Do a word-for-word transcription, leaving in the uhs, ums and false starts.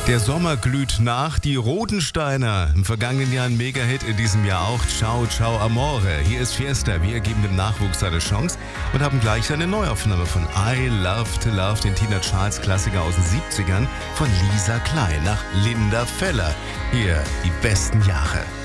Der Sommer glüht nach, die Rodensteiner. Im vergangenen Jahr ein Mega-Hit, in diesem Jahr auch. Ciao, ciao, Amore. Hier ist Fiesta. Wir geben dem Nachwuchs seine Chance und haben gleich eine Neuaufnahme von I Love to Love, den Tina Charles Klassiker aus den siebzigern von Lisa Klein nach Linda Feller. Hier die besten Jahre.